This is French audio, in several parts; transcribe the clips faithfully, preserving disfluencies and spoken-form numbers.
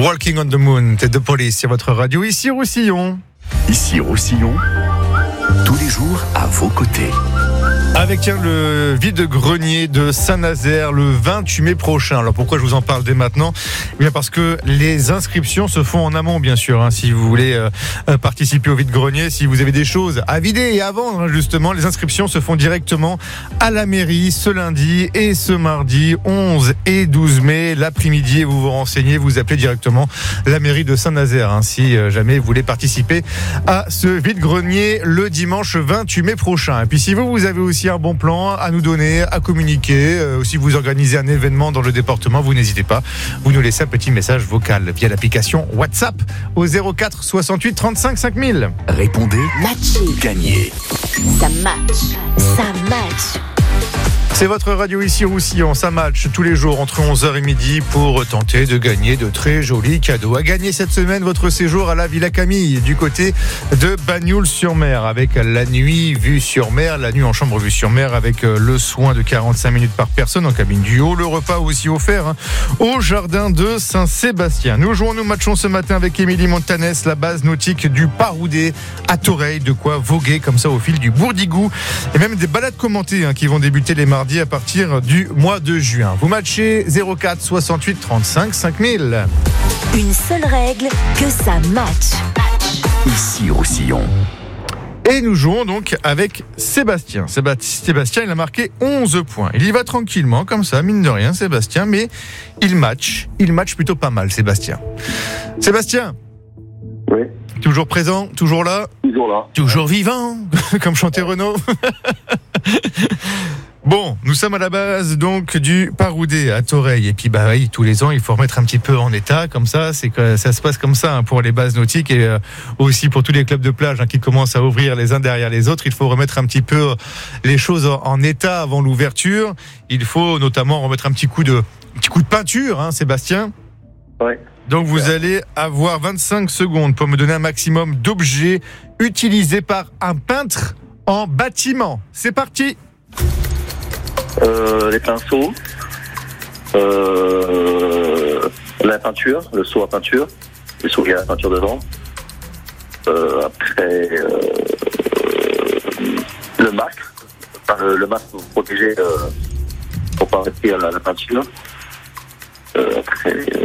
Walking on the Moon, Tête de Police sur votre radio, ici Roussillon. Ici Roussillon, tous les jours à vos côtés. Avec tiens, le vide-grenier de Saint-Nazaire le vingt-huit mai prochain. Alors pourquoi je vous en parle dès maintenant ? Eh bien parce que les inscriptions se font en amont, bien sûr. Hein, si vous voulez euh, participer au vide-grenier, si vous avez des choses à vider et à vendre, hein, justement, les inscriptions se font directement à la mairie ce lundi et ce mardi onze et douze mai, l'après-midi. Et vous vous renseignez, vous appelez directement la mairie de Saint-Nazaire, hein, si euh, jamais vous voulez participer à ce vide-grenier le dimanche vingt-huit mai prochain. Et puis si vous, vous avez aussi un bon plan à nous donner, à communiquer, euh, si vous organisez un événement dans le département, vous n'hésitez pas, vous nous laissez un petit message vocal via l'application WhatsApp au zéro quatre soixante-huit trente-cinq cinq mille. Répondez, matchez, gagnez. Ça match, ça match. C'est votre radio ici Roussillon, ça match tous les jours entre onze heures et midi pour tenter de gagner de très jolis cadeaux. À gagner cette semaine votre séjour à la Villa Camille du côté de Bagnoul-sur-Mer avec la nuit vue sur mer, la nuit en chambre vue sur mer avec le soin de quarante-cinq minutes par personne en cabine du haut, le repas aussi offert hein, au jardin de Saint-Sébastien. Nous jouons, nous matchons ce matin avec Émilie Montanès, la base nautique du Paroudé à Toreil, de quoi voguer comme ça au fil du Bourdigou et même des balades commentées hein, qui vont débuter les mardis à partir du mois de juin. Vous matchez zéro quatre soixante-huit trente-cinq cinq mille. Une seule règle, que ça match. Ici Roussillon. Et nous jouons donc avec Sébastien. Sébastien, il a marqué onze points. Il y va tranquillement, comme ça, mine de rien, Sébastien, mais il match. Il match plutôt pas mal, Sébastien. Sébastien. Oui. Toujours présent, toujours là. Toujours là. Toujours vivant, comme chantait Renaud. Bon, nous sommes à la base donc du Paroudé à Toreil et puis bah oui, tous les ans il faut remettre un petit peu en état comme ça, c'est que ça se passe comme ça hein, pour les bases nautiques et euh, aussi pour tous les clubs de plage hein, qui commencent à ouvrir les uns derrière les autres, il faut remettre un petit peu les choses en, en état avant l'ouverture. Il faut notamment remettre un petit coup de un petit coup de peinture, hein, Sébastien. Oui. Donc vous allez avoir vingt-cinq secondes pour me donner un maximum d'objets utilisés par un peintre en bâtiment. C'est parti. Euh, les pinceaux, euh, la peinture, le seau à peinture, le seau qui a la peinture dedans. Euh, après, euh, le masque, enfin, le, le masque pour protéger, euh, pour pas rester à la, la peinture. Euh, après, euh,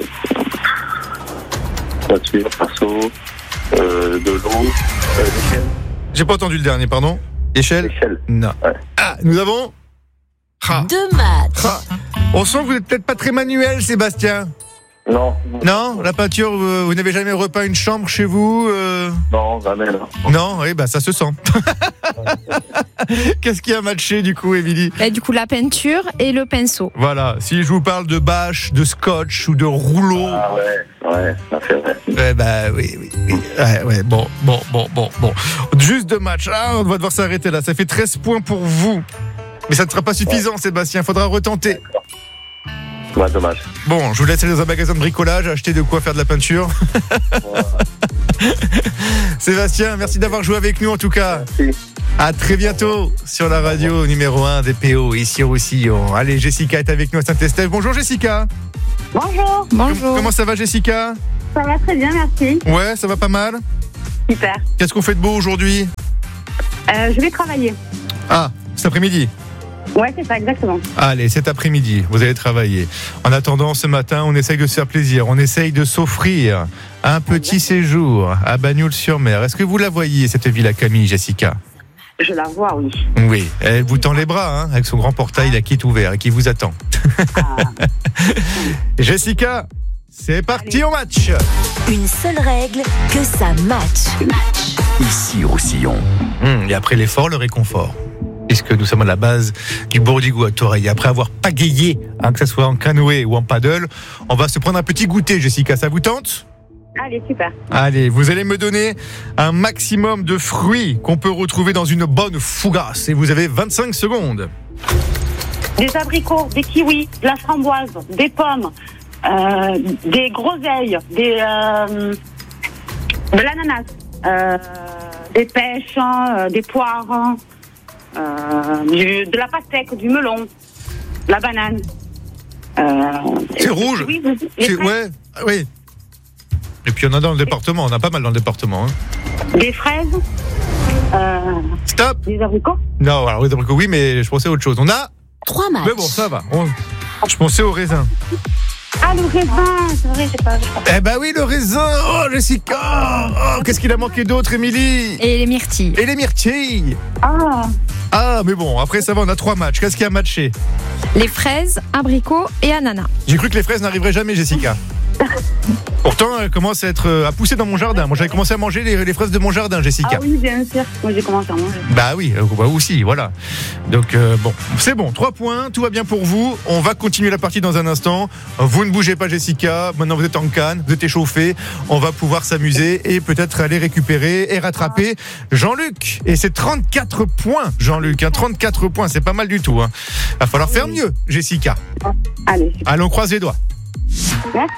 peinture, pinceau, euh, de l'eau, euh, l'échelle. J'ai pas entendu le dernier, pardon. Échelle. L'échelle. Non. Ouais. Ah, nous avons. Ah. Deux matchs. Ah. On sent que vous n'êtes peut-être pas très manuel, Sébastien. Non. Non, la peinture, vous, vous n'avez jamais repeint une chambre chez vous euh... Non, jamais. Non. Non, oui, bah ça se sent. Qu'est-ce qui a matché du coup, Émilie ? Bah, du coup, la peinture et le pinceau. Voilà, si je vous parle de bâche, de scotch ou de rouleau. Ah ouais, ouais, ça fait vrai. Ouais, bah oui, oui, oui. Ouais, ouais, bon, bon, bon, bon, bon. Juste deux matchs. Ah, on va devoir s'arrêter là. Ça fait treize points pour vous. Mais ça ne sera pas suffisant, ouais. Sébastien. Il faudra retenter. Ouais, dommage. Bon, je vous laisse aller dans un magasin de bricolage, acheter de quoi faire de la peinture. Ouais. Sébastien, merci d'avoir joué avec nous en tout cas. Merci. À très bientôt sur la radio numéro un des P O ici au Roussillon. Allez, Jessica est avec nous à Saint-Estève. Bonjour Jessica. Bonjour. Bonjour. Comment ça va Jessica ? Ça va très bien, merci. Ouais, ça va pas mal. Super. Qu'est-ce qu'on fait de beau aujourd'hui ? Euh, je vais travailler. Ah, cet après-midi ? Ouais, c'est ça, exactement. Allez, cet après-midi, vous allez travailler. En attendant, ce matin, on essaye de se faire plaisir. On essaye de s'offrir un petit séjour à Bagnoul-sur-Mer. Est-ce que vous la voyez, cette Villa Camille, Jessica ? Je la vois, oui. Oui, elle vous tend les bras, hein, avec son grand portail là, qui est ouvert et qui vous attend. Ah. Jessica, c'est parti, Allez. au match. Une seule règle, que ça match. Ici Roussillon. Hum, et après l'effort, le réconfort. Puisque nous sommes à la base du Bourdigou à Toreil. Après avoir pagayé, hein, que ce soit en canoë ou en paddle, on va se prendre un petit goûter, Jessica. Ça vous tente ? Allez, super. Allez, vous allez me donner un maximum de fruits qu'on peut retrouver dans une bonne fougasse. Et vous avez vingt-cinq secondes. Des abricots, des kiwis, de la framboise, des pommes, euh, des groseilles, des, euh, de l'ananas, euh, des pêches, euh, des poires, euh, du, de la pastèque, du melon, la banane. Euh, C'est rouge. Oui, vous- les C'est, fraises. ouais, oui. Et puis on en a dans le département, on a pas mal dans le département. Hein. Des fraises. Euh, Stop. Des abricots. Non, alors les abricots, oui, mais je pensais à autre chose. On a Trois matchs. Mais bon, ça va. On... Je pensais au raisin. Ah, le raisin, c'est vrai, j'ai pas, j'ai pas. Eh ben oui, le raisin. Oh, Jessica. Oh, qu'est-ce qu'il a manqué d'autre, Émilie? Et les myrtilles. Et les myrtilles. Ah, Ah, mais bon, après ça va, on a trois matchs. Qu'est-ce qui a matché? Les fraises, abricots et ananas. J'ai cru que les fraises n'arriveraient jamais, Jessica. Pourtant, elles commencent à être à pousser dans mon jardin. Moi, j'avais commencé à manger les, les fraises de mon jardin, Jessica. ah oui, bien sûr. Moi, j'ai commencé à manger. Bah oui, euh, bah aussi, voilà. Donc euh, bon, c'est bon, trois points, tout va bien pour vous. On va continuer la partie dans un instant. Vous ne bougez pas, Jessica. Maintenant, vous êtes en canne, vous êtes échauffé. On va pouvoir s'amuser et peut-être aller récupérer et rattraper Jean-Luc. Et c'est trente-quatre points, Jean-Luc. Hein, trente-quatre points, c'est pas mal du tout. Hein. Va falloir faire mieux, Jessica. Allez, super. Allons, croise les doigts. Ouais.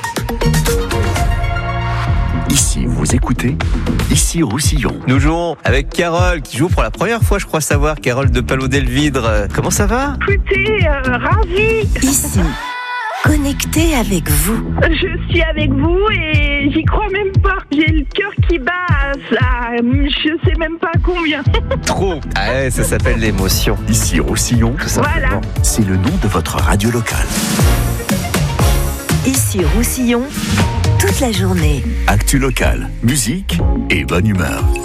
Ici, vous écoutez, ici Roussillon. Nous jouons avec Carole qui joue pour la première fois, je crois savoir, Carole de Palot-Delvidre. Euh, Comment ça va? Écoutez, euh, ravi, Ici, connecté avec vous. je suis avec vous et j'y crois même pas. J'ai le cœur qui bat à ça, je sais même pas combien. Trop. Ah ouais, ça s'appelle l'émotion. Ici Roussillon, Tout simplement. Voilà. c'est le nom de votre radio locale. Ici Roussillon, toute la journée. Actu locale, musique et bonne humeur.